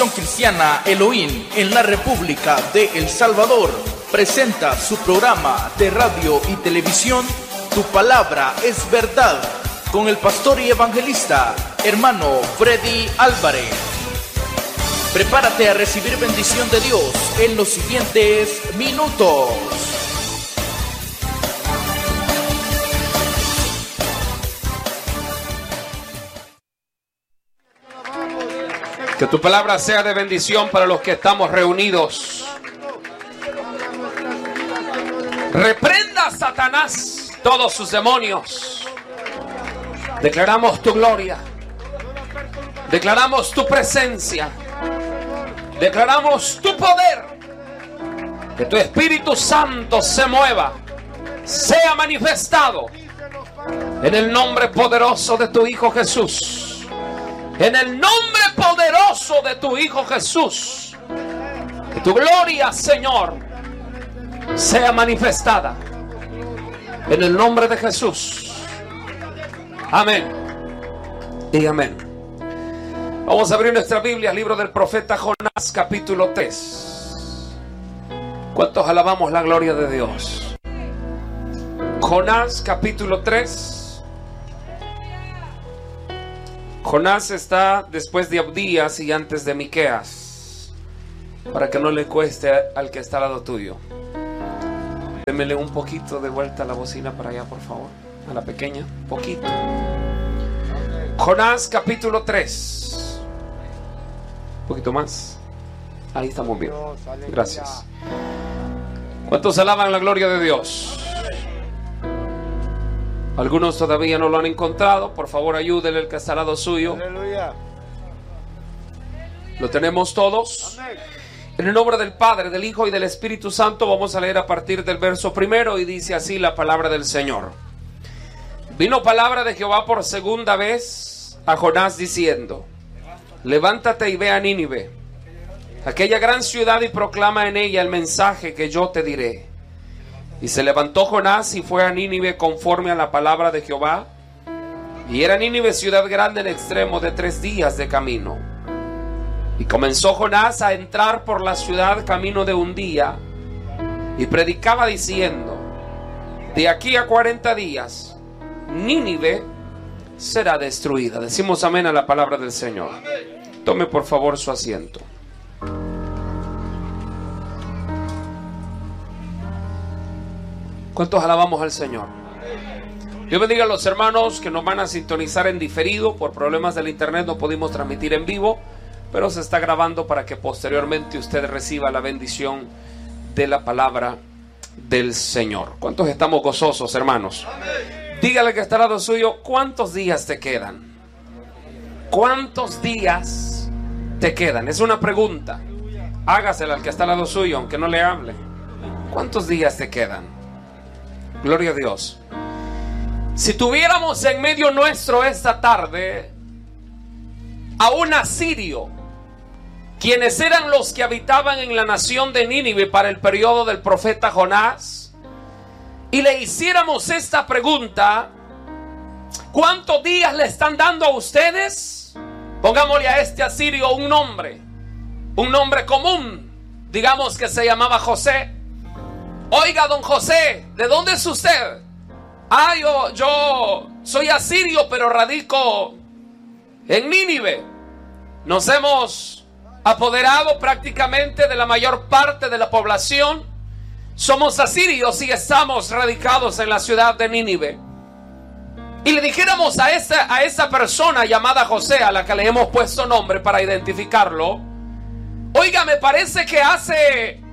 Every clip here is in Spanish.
Cristiana Elohim en la República de El Salvador presenta su programa de radio y televisión Tu Palabra es Verdad, con el pastor y evangelista hermano Freddy Álvarez. Prepárate a recibir bendición de Dios en los siguientes minutos. Que tu palabra sea de bendición para los que estamos reunidos. Reprenda, Satanás, todos sus demonios. Declaramos tu gloria. Declaramos tu presencia. Declaramos tu poder. Que tu Espíritu Santo se mueva, sea manifestado en el nombre poderoso de tu Hijo Jesús. En el nombre poderoso de tu Hijo Jesús, que tu gloria, Señor, sea manifestada. En el nombre de Jesús. Amén y amén. Vamos a abrir nuestra Biblia, libro del profeta Jonás, capítulo 3. ¿Cuántos alabamos la gloria de Dios? Jonás, capítulo 3. Jonás está después de Abdías y antes de Miqueas, para que no le cueste al que está al lado tuyo. Démele un poquito de vuelta a la bocina para allá, por favor, a la pequeña, poquito. Jonás capítulo 3. Un poquito más. Ahí estamos bien. Gracias. ¿Cuántos alaban la gloria de Dios? Algunos todavía no lo han encontrado. Por favor, ayúdenle el que está al lado suyo. Aleluya. ¿Lo tenemos todos? Amén. En el nombre del Padre, del Hijo y del Espíritu Santo vamos a leer a partir del verso primero, y dice así la palabra del Señor. Vino palabra de Jehová por segunda vez a Jonás diciendo: levántate y ve a Nínive, aquella gran ciudad, y proclama en ella el mensaje que yo te diré. Y se levantó Jonás y fue a Nínive conforme a la palabra de Jehová. Y era Nínive ciudad grande en extremo de 3 días de camino. Y comenzó Jonás a entrar por la ciudad camino de 1 día. Y predicaba diciendo: de aquí a 40 días Nínive será destruida. Decimos amén a la palabra del Señor. Tome por favor su asiento. ¿Cuántos alabamos al Señor? Dios bendiga a los hermanos que nos van a sintonizar en diferido. Por problemas del internet no pudimos transmitir en vivo, pero se está grabando para que posteriormente usted reciba la bendición de la palabra del Señor. ¿Cuántos estamos gozosos, hermanos? Dígale que está al lado suyo: ¿cuántos días te quedan? ¿Cuántos días te quedan? Es una pregunta. Hágasela al que está al lado suyo, aunque no le hable. ¿Cuántos días te quedan? Gloria a Dios. Si tuviéramos en medio nuestro esta tarde a un asirio, quienes eran los que habitaban en la nación de Nínive para el periodo del profeta Jonás, y le hiciéramos esta pregunta: ¿cuántos días le están dando a ustedes? Pongámosle a este asirio un nombre común, digamos que se llamaba José. Oiga, don José, ¿de dónde es usted? Yo soy asirio, pero radico en Nínive. Nos hemos apoderado prácticamente de la mayor parte de la población. Somos asirios y estamos radicados en la ciudad de Nínive. Y le dijéramos a esa persona llamada José, a la que le hemos puesto nombre para identificarlo: oiga, me parece que hace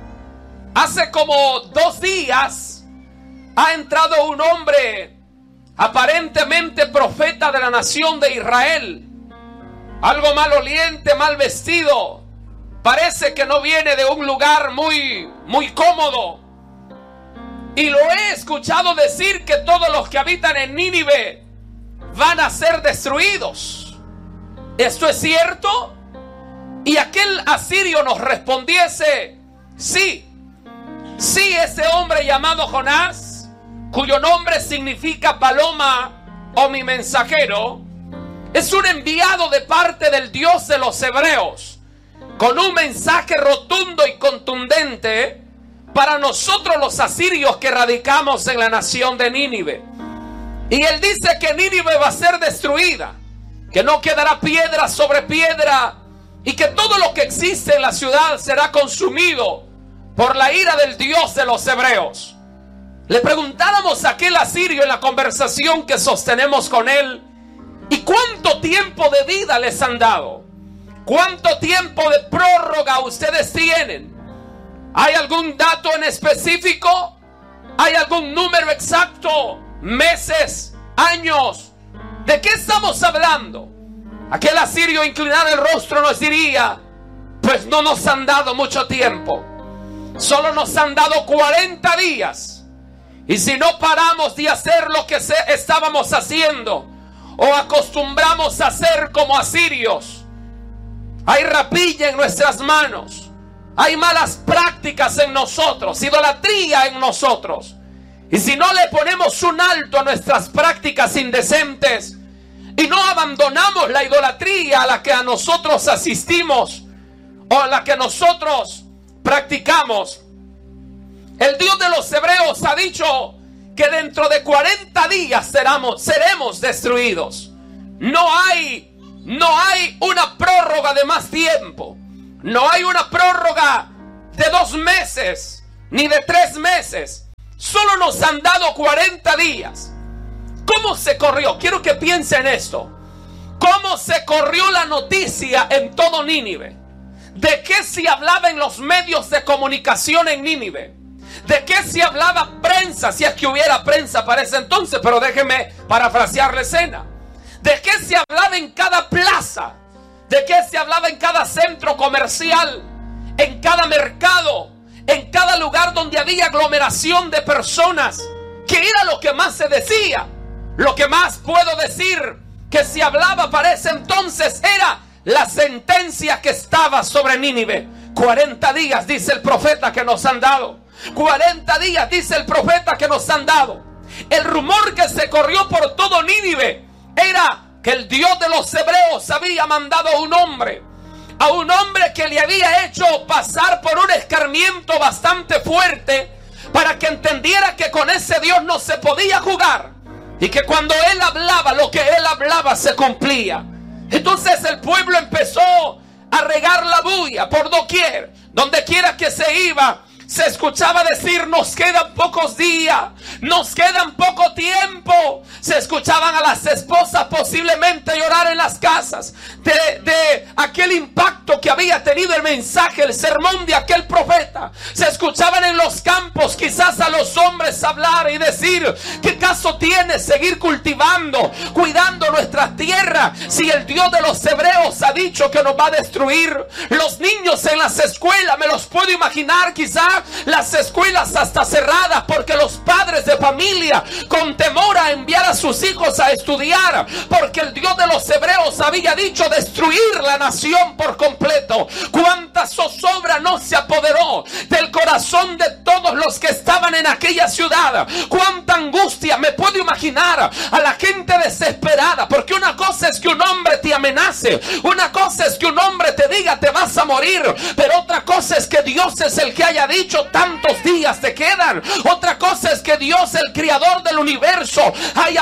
como 2 días ha entrado un hombre aparentemente profeta de la nación de Israel, algo maloliente, mal vestido, parece que no viene de un lugar muy cómodo, y lo he escuchado decir que todos los que habitan en Nínive van a ser destruidos. ¿Esto es cierto? Y aquel asirio nos respondiese: sí, ese hombre llamado Jonás, cuyo nombre significa paloma o mi mensajero, es un enviado de parte del Dios de los hebreos, con un mensaje rotundo y contundente para nosotros los asirios que radicamos en la nación de Nínive. Y él dice que Nínive va a ser destruida, que no quedará piedra sobre piedra, y que todo lo que existe en la ciudad será consumido por la ira del Dios de los hebreos. Le preguntáramos a aquel asirio en la conversación que sostenemos con él, ¿y cuánto tiempo de vida les han dado? ¿Cuánto tiempo de prórroga ustedes tienen? ¿Hay algún dato en específico? ¿Hay algún número exacto? ¿Meses? ¿Años? ¿De qué estamos hablando? Aquel asirio inclinado el rostro nos diría, pues no nos han dado mucho tiempo. Solo nos han dado 40 días. Y si no paramos de hacer lo que estábamos haciendo, o acostumbramos a hacer como asirios, hay rapilla en nuestras manos, hay malas prácticas en nosotros, idolatría en nosotros. Y si no le ponemos un alto a nuestras prácticas indecentes y no abandonamos la idolatría a la que a nosotros asistimos o a la que nosotros practicamos, el Dios de los hebreos ha dicho que dentro de 40 días seremos destruidos. No hay una prórroga de más tiempo. No hay una prórroga de 2 meses ni de 3 meses. Solo nos han dado 40 días. ¿Cómo se corrió? Quiero que piensen esto. ¿Cómo se corrió la noticia en todo Nínive? ¿De qué se hablaba en los medios de comunicación en Nínive? ¿De qué se hablaba prensa? Si es que hubiera prensa para ese entonces, pero déjenme parafrasear la escena. ¿De qué se hablaba en cada plaza? ¿De qué se hablaba en cada centro comercial? En cada mercado, en cada lugar donde había aglomeración de personas. ¿Qué era lo que más se decía? Lo que más puedo decir que se hablaba para ese entonces era la sentencia que estaba sobre Nínive. 40 días dice el profeta que nos han dado. 40 días dice el profeta que nos han dado. El rumor que se corrió por todo Nínive era que el Dios de los hebreos había mandado a un hombre que le había hecho pasar por un escarmiento bastante fuerte, para que entendiera que con ese Dios no se podía jugar, y que cuando él hablaba, lo que él hablaba se cumplía. Entonces el pueblo empezó a regar la bulla por doquier. Donde quiera que se iba, se escuchaba decir: nos quedan pocos días, nos quedan poco tiempo. Se escuchaban a las esposas posiblemente llorar en las casas de aquel impacto que había tenido el mensaje, el sermón de aquel profeta. Se escuchaban en los campos quizás a los hombres hablar y decir: ¿qué caso tiene seguir cultivando, cuidando nuestra tierra, si el Dios de los hebreos ha dicho que nos va a destruir? Los niños en las escuelas, me los puedo imaginar, quizás las escuelas hasta cerradas, porque los padres de familia con temor a enviar a sus hijos a estudiar, porque el Dios de los hebreos había dicho destruir la nación por completo. Cuánta zozobra no se apoderó del corazón de todos los que estaban en aquella ciudad. Cuánta angustia. Me puedo imaginar a la gente desesperada, porque una cosa es que un hombre te amenace, una cosa es que un hombre te diga te vas a morir, pero otra cosa es que Dios es el que haya dicho tantos días te quedan. Otra cosa es que Dios, el creador del universo, haya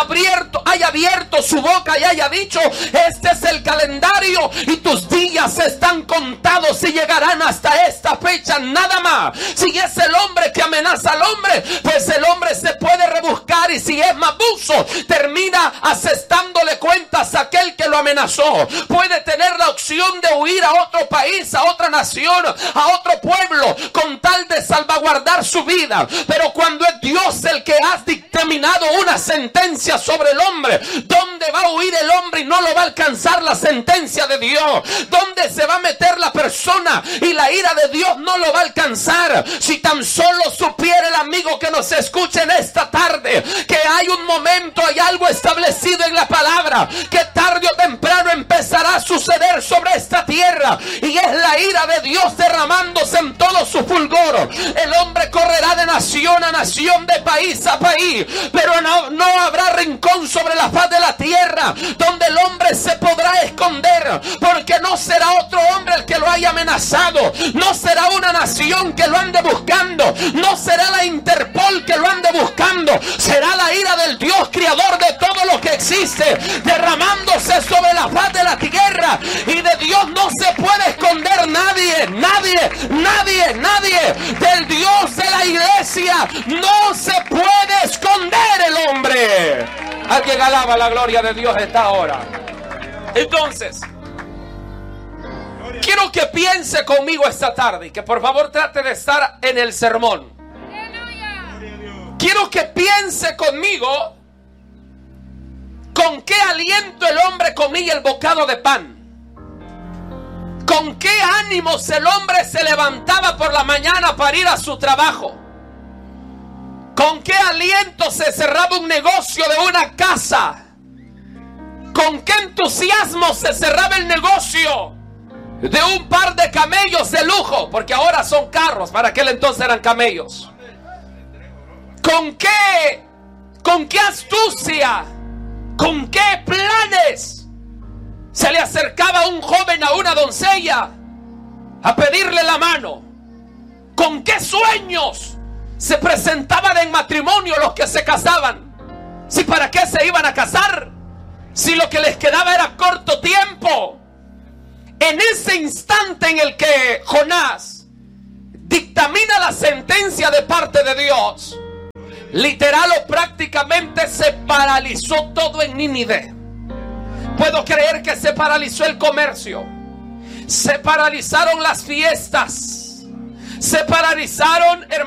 abierto su boca y haya dicho: este es el calendario y tus días están contados y llegarán hasta esta fecha, nada más. Si es el hombre que amenaza al hombre, pues el hombre se puede rebuscar, y si es mabuzo, termina asestándole cuentas a aquel que lo amenazó. Puede tener la opción de huir a otro país, a otra nación, a otro pueblo, con tal de salvaguardar su vida. Pero cuando es Dios el que ha dictaminado una sentencia sobre el hombre, ¿dónde va a huir el hombre y no lo va a alcanzar la sentencia de Dios? ¿Dónde se va a meter la persona y la ira de Dios no lo va a alcanzar? Si tan solo supiera el amigo que nos escucha en esta tarde que hay un momento, hay algo establecido en la palabra, que tarde o temprano empezará a suceder sobre esta tierra, y es la ira de Dios derramándose en todo su fulgor. El hombre correrá de nación a nación, de país a país, pero no habrá rincón sobre la faz de la tierra donde el hombre se podrá esconder, porque no será otro hombre el que lo haya amenazado, no será una nación que lo ande buscando, no será la Interpol que lo ande buscando, será la ira del Dios creador de todo lo que existe, derramándose sobre la faz de la tierra. Y de Dios no se puede esconder nadie, nadie, nadie, nadie. Del Dios de la iglesia no se puede esconder el hombre. Alguien alaba la gloria de Dios esta hora. Entonces, quiero que piense conmigo esta tarde y que por favor trate de estar en el sermón. Quiero que piense conmigo con qué aliento el hombre comía el bocado de pan. Con qué ánimos el hombre se levantaba por la mañana para ir a su trabajo. Con qué aliento se cerraba un negocio de una casa. Con qué entusiasmo se cerraba el negocio de un par de camellos de lujo, porque ahora son carros, para aquel entonces eran camellos. ¿Con qué astucia, con qué planes se le acercaba un joven a una doncella a pedirle la mano? ¿Con qué sueños se presentaban en matrimonio los que se casaban? ¿Si para qué se iban a casar? Si lo que les quedaba era corto tiempo. En ese instante en el que Jonás dictamina la sentencia de parte de Dios, literal o prácticamente se paralizó todo en Nínive. Puedo creer que se paralizó el comercio, se paralizaron las fiestas, se paralizaron, hermanos,